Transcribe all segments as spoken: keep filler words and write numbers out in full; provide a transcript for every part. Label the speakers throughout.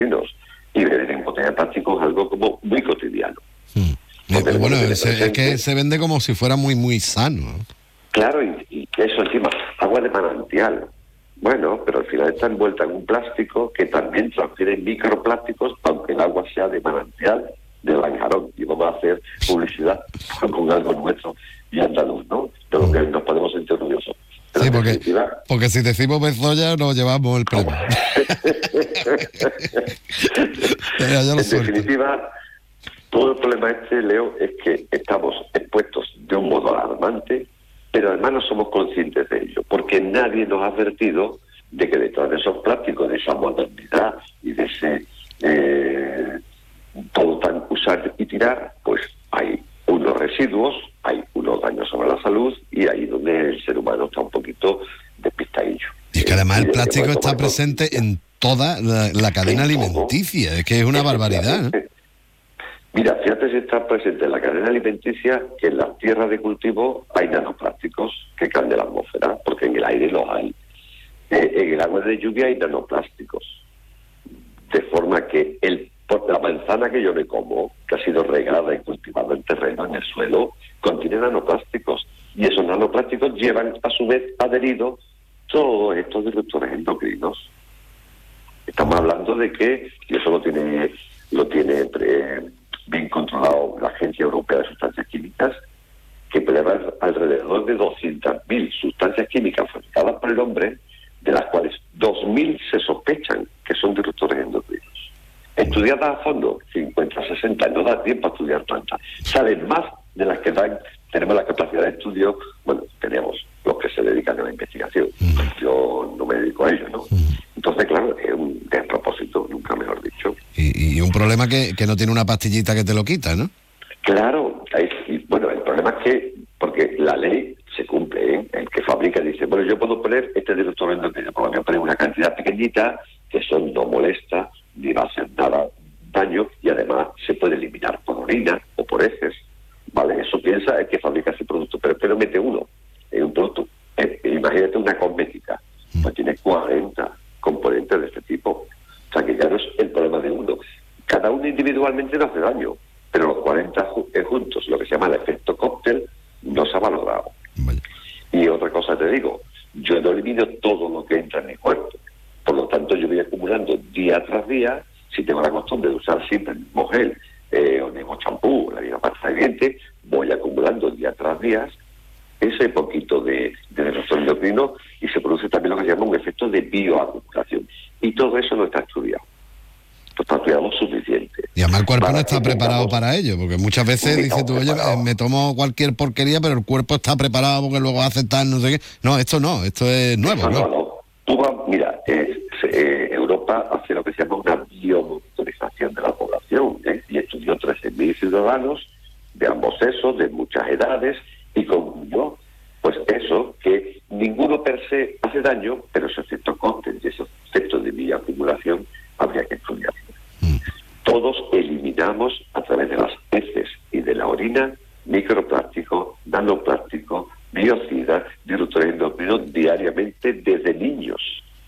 Speaker 1: endocrinos. Y beber en botella de plástico es algo como muy cotidiano.
Speaker 2: Hmm.
Speaker 1: Porque
Speaker 2: bueno,
Speaker 1: es,
Speaker 2: es, es que se vende como si fuera muy, muy sano.
Speaker 1: Claro, y, y que eso encima, agua de manantial. Bueno, pero al final está envuelta en un plástico que también transfiere microplásticos, aunque el agua sea de manantial, de Lanjarón. Y vamos a hacer publicidad con algo nuestro y andaluz, ¿no? De lo que nos podemos sentir orgullosos. Pero
Speaker 2: sí, porque,
Speaker 1: definitiva...
Speaker 2: porque si decimos Bezoya nos llevamos el premio. ya, ya lo
Speaker 1: en
Speaker 2: suelto.
Speaker 1: definitiva, todo el problema este, Leo, es que estamos expuestos de un modo alarmante, pero además no somos conscientes de ello, porque nadie nos ha advertido de que detrás de esos plásticos, de esa modernidad y de ese eh, todo tan usar y tirar, pues hay unos residuos, hay unos daños sobre la salud y ahí donde el ser humano está un poquito despistadillo.
Speaker 2: Y es que además
Speaker 1: eh,
Speaker 2: el plástico está presente en toda la, la cadena alimenticia, es que es una barbaridad, ¿eh?
Speaker 1: Mira, fíjate si está presente en la cadena alimenticia que en las tierras de cultivo hay nanoplásticos que caen de la atmósfera, porque en el aire los hay. Eh, en el agua de lluvia hay nanoplásticos. De forma que el, por la manzana que yo me como, que ha sido regada y cultivada en terreno, en el suelo, contiene nanoplásticos. Y esos nanoplásticos llevan a su vez adheridos todos estos disruptores endocrinos. Estamos hablando de que, y eso lo tiene, lo tiene eh, bien controlado la Agencia Europea de Sustancias Químicas, que puede haber alrededor de doscientas mil sustancias químicas fabricadas por el hombre, de las cuales dos mil se sospechan que son disruptores endocrinos. Estudiadas a fondo, cincuenta, sesenta, no da tiempo a estudiar tantas. Saben más de las que dan, tenemos la capacidad de estudio, bueno, tenemos los que se dedican a la investigación. Yo no me dedico a ello, ¿no? Entonces, claro, es un despropósito, nunca mejor dicho.
Speaker 2: Y, y un problema que, que no tiene una pastillita que te lo quita, ¿no?
Speaker 1: Claro, hay, y bueno, el problema es que, porque la ley se cumple, ¿eh? El que fabrica dice, bueno, yo puedo poner este disruptor endocrino, pero voy a poner una cantidad pequeñita, que eso no molesta, ni va a hacer nada daño, y además se puede eliminar por orina o por heces, ¿vale? Eso piensa el que fabrica ese producto, pero pero mete uno en un producto. Eh, imagínate una cosmética, pues tiene cuarenta componentes de este tipo. O sea que ya no es el problema de uno. Cada uno individualmente no hace daño, pero los cuarenta juntos, lo que se llama el efecto cóctel, no se ha valorado.
Speaker 2: Vale.
Speaker 1: Y otra cosa te digo, yo no elimino todo lo que entra en mi cuerpo. Por lo tanto, yo voy acumulando día tras día, si tengo la costumbre de usar siempre el mismo gel, eh, o el mismo champú, la misma pasta de dientes, voy acumulando día tras día ese poquito de, de disruptor endocrino y se produce también lo que se llama un efecto de bioacumulación. Y todo eso no está estudiado. No está estudiado lo suficiente.
Speaker 2: Y además el cuerpo
Speaker 1: para
Speaker 2: no está preparado
Speaker 1: tengamos,
Speaker 2: para ello, porque muchas veces dices tú, oye, eh, me tomo cualquier porquería, pero el cuerpo está preparado porque luego hace tal, no sé qué. No, esto no, esto es nuevo,
Speaker 1: no,
Speaker 2: ¿no?
Speaker 1: no, no. Tú vas, mira, eh, eh, Europa hace lo que se llama una biomonitorización de la población, ¿eh? Y estudió trece mil ciudadanos de ambos sexos, de muchas edades, y concluyó, pues eso, que ninguno per se hace daño, pero esos efectos cóctel y esos efectos de bioacumulación habría que estudiarlos. Mm. Todos eliminamos a través de las heces y de la orina microplástico, nanoplástico, biocidas, disruptores endocrinos diariamente desde niños.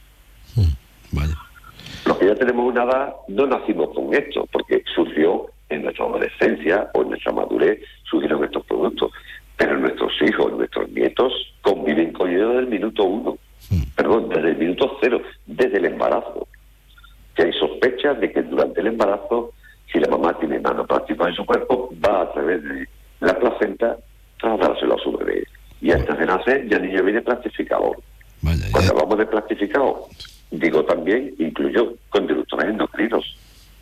Speaker 2: Mm. Vale.
Speaker 1: Los que ya tenemos una edad no nacimos con esto, porque surgió en nuestra adolescencia o en nuestra madurez, surgieron estos productos. Pero nuestros hijos, nuestros nietos conviven con ellos desde el minuto uno, sí. Perdón, desde el minuto cero, desde el embarazo. Que hay sospechas de que durante el embarazo, si la mamá tiene nanoplásticos en su cuerpo, va a través de la placenta trasladárselo a su bebé. Y antes de nacer ya el niño viene plastificado. Vaya, Cuando hablamos de plastificado, digo también, incluyo con disruptores endocrinos.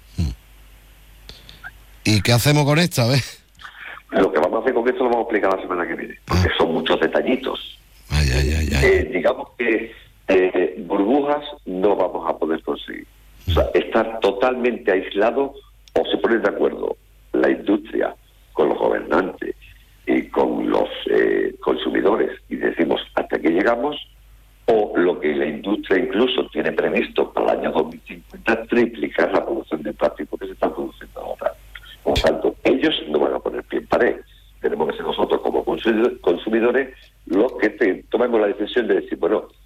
Speaker 2: ¿Y qué hacemos con esto? A ver.
Speaker 1: Lo que vamos a hacer con esto lo vamos a explicar la semana que viene, porque ah. son muchos detallitos.
Speaker 2: Ay, ay, ay, ay.
Speaker 1: Eh, digamos que eh, burbujas no vamos a poder conseguir. O sea, estar totalmente aislado, o se ponen de acuerdo la industria con los gobernantes y con los eh, consumidores y decimos hasta aquí llegamos, o lo que la industria incluso tiene previsto para el año dos mil cincuenta, triplicar la producción de plástico que se está produciendo ahora. Por lo tanto, ellos no van a poner pie en pared. Tenemos que ser nosotros como consumidores los que te, tomemos la decisión de decir, bueno,